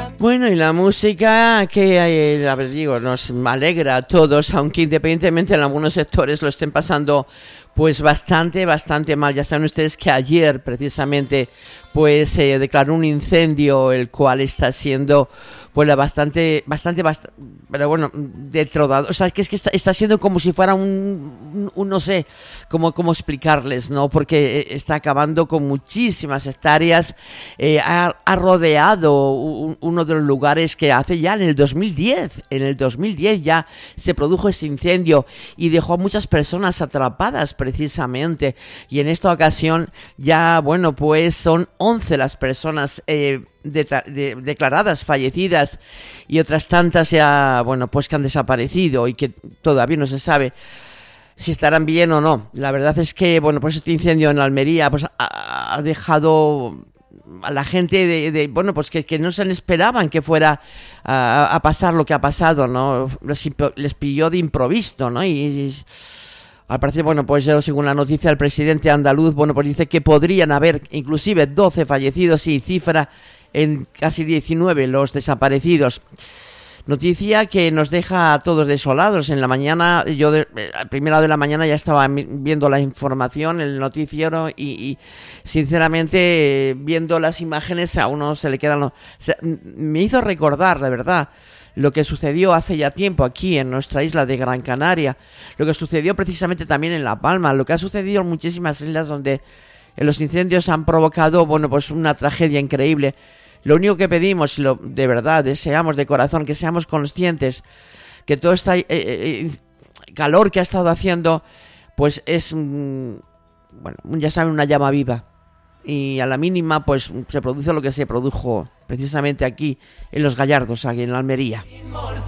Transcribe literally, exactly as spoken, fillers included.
Bueno, y la música que eh, la verdad, digo, nos alegra a todos, aunque independientemente en algunos sectores lo estén pasando pues bastante, bastante mal. Ya saben ustedes que ayer precisamente pues se eh, declaró un incendio, el cual está siendo pues bastante, bastante, bastante, pero bueno, detronado. O sea, que es que está, está siendo como si fuera un, un, un no sé, cómo, cómo explicarles, ¿no? Porque está acabando con muchísimas hectáreas, eh, ha, ha rodeado un, uno de los lugares que hace ya en el dos mil diez, en el dos mil diez ya se produjo este incendio y dejó a muchas personas atrapadas precisamente, y en esta ocasión ya, bueno, pues son once las personas eh, de, de, declaradas fallecidas y otras tantas ya, bueno, pues que han desaparecido y que todavía no se sabe si estarán bien o no. La verdad es que, bueno, pues este incendio en Almería pues ha, ha dejado a la gente de, de bueno, pues que, que no se esperaban que fuera a, a pasar lo que ha pasado, ¿no? Les, les pilló de improviso, ¿no? Y, y al parecer, bueno, pues según la noticia, el presidente andaluz, bueno, pues dice que podrían haber inclusive doce fallecidos y cifra en casi diecinueve los desaparecidos. Noticia que nos deja a todos desolados. En la mañana, yo de, a primera de la mañana ya estaba viendo la información, el noticiero, y, y sinceramente viendo las imágenes a uno se le quedan... O sea, me hizo recordar, la verdad, lo que sucedió hace ya tiempo aquí en nuestra isla de Gran Canaria, lo que sucedió precisamente también en La Palma, lo que ha sucedido en muchísimas islas donde los incendios han provocado, bueno, pues una tragedia increíble. Lo único que pedimos, y lo de verdad deseamos de corazón, que seamos conscientes que todo este eh, eh, calor que ha estado haciendo, pues es, mm, bueno, ya saben, una llama viva. Y a la mínima, pues se produce lo que se produjo precisamente aquí en Los Gallardos, aquí en la Almería.